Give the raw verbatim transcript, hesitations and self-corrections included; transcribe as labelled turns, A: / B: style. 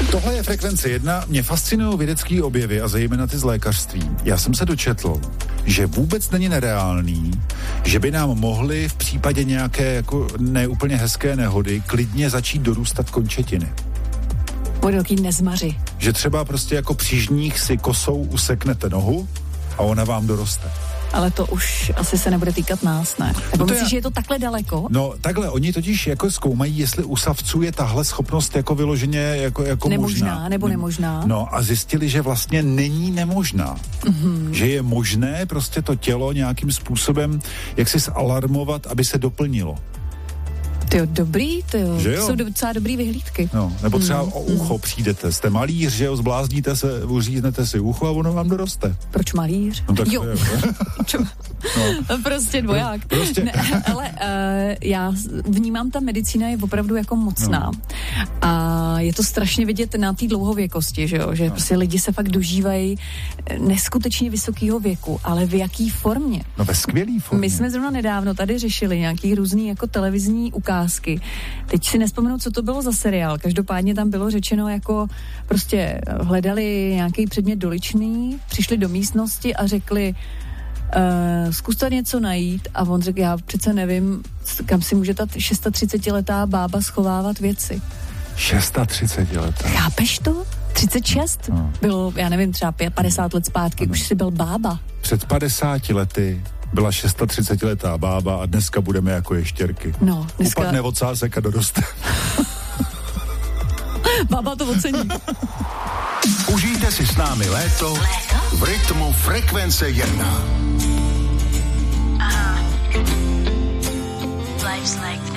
A: Tohle je Frekvence jedna. Mě fascinují vědecký objevy a zejména ty z lékařství. Já jsem se dočetl, že vůbec není nereálný, že by nám mohly v případě nějaké jako neúplně hezké nehody klidně začít dorůstat končetiny.
B: Po velký nezmaři.
A: Že třeba prostě jako při žních si kosou useknete nohu a ona vám doroste.
B: Ale to už asi se nebude týkat nás, ne? Nebo
A: no
B: myslíš,
A: je...
B: že je to takhle daleko?
A: No takhle, oni totiž jako zkoumají, jestli u savců je tahle schopnost jako vyloženě jako, jako
B: nemožná,
A: možná.
B: nebo nemožná.
A: No a zjistili, že vlastně není nemožná. Mm-hmm. Že je možné prostě to tělo nějakým způsobem jak si zalarmovat, aby se doplnilo.
B: Tyjo, dobrý, tyjo.
A: Že jo?
B: Jsou docela dobrý vyhlídky.
A: No, nebo třeba mm. o ucho
B: mm.
A: přijdete, jste malíř, že jo, zblázníte se, uříznete si ucho a ono vám doroste.
B: Proč malíř?
A: No tak
B: jo. No. Prostě dvoják.
A: Prostě.
B: Ne, ale uh, já vnímám, ta medicína je opravdu jako mocná. No. A je to strašně vidět na té dlouhověkosti, že jo, že no. prostě lidi se fakt dožívají neskutečně vysokého věku, ale v jaký formě?
A: No ve skvělý formě.
B: My jsme zrovna nedávno tady řešili nějaký různý jako televizní ukázky. Teď si nespomenu, co to bylo za seriál. Každopádně tam bylo řečeno jako prostě hledali nějaký předmět doličný, přišli do místnosti a řekli Uh, zkuste něco najít a on řekl, já přece nevím, kam si může ta třicetišestiletá bába schovávat věci.
A: třicetišestiletá.
B: Chápeš to? třicet šest? No. Bylo, já nevím, třeba padesát let zpátky, ano. Už si byl bába.
A: Před padesáti lety byla třicetišestiletá bába a dneska budeme jako ještěrky.
B: No, dneska...
A: Upadne ocásek a doroste.
B: Bába to ocení.
C: Užijte si s námi léto, léto? V rytmu Frekvence jedna.